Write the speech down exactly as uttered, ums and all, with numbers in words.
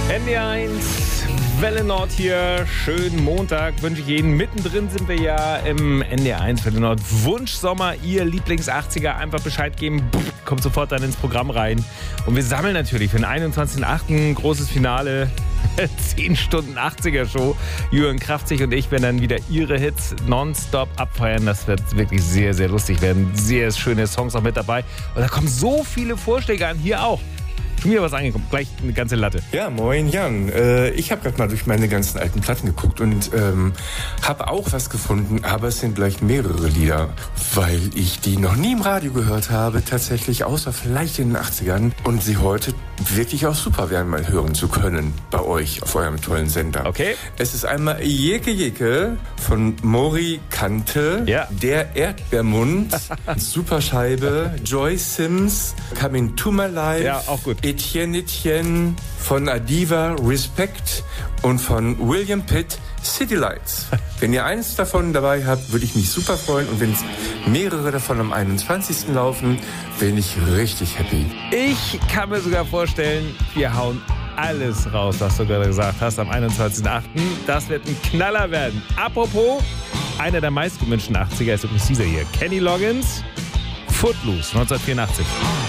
N D eins, Welle Nord hier. Schönen Montag wünsche ich Ihnen. Mittendrin sind wir ja im N D eins Welle Nord Wunschsommer. Ihr Lieblings-achtziger. Einfach Bescheid geben. Kommt sofort dann ins Programm rein. Und wir sammeln natürlich für den einundzwanzigsten achten ein großes Finale. zehn Stunden achtziger-Show. Jürgen Kraftzig und ich werden dann wieder ihre Hits nonstop abfeiern. Das wird wirklich sehr, sehr lustig werden. Sehr schöne Songs auch mit dabei. Und da kommen so viele Vorschläge an. Hier auch. Schon wieder was angekommen. Gleich eine ganze Latte. Ja, moin Jan. Äh, ich habe gerade mal durch meine ganzen alten Platten geguckt und ähm, habe auch was gefunden, aber es sind gleich mehrere Lieder, weil ich die noch nie im Radio gehört habe, tatsächlich, außer vielleicht in den achtzigern und sie heute wirklich auch super wären, mal hören zu können bei euch auf eurem tollen Sender. Okay. Es ist einmal Jeke Jeke von Mori Kante, ja. Der Erdbeermund, Superscheibe, Joy Sims, Coming to My Life, ja, auch gut. Etienne Etienne von Adiva, Respect und von William Pitt, City Lights. Wenn ihr eins davon dabei habt, würde ich mich super freuen. Und wenn es mehrere davon am einundzwanzigsten laufen, bin ich richtig happy. Ich kann mir sogar vorstellen, wir hauen alles raus, was du gerade gesagt hast, am einundzwanzigsten achten Das wird ein Knaller werden. Apropos, einer der meistgewünschten achtziger ist übrigens dieser hier. Kenny Loggins, Footloose, neunzehnhundertvierundachtzig.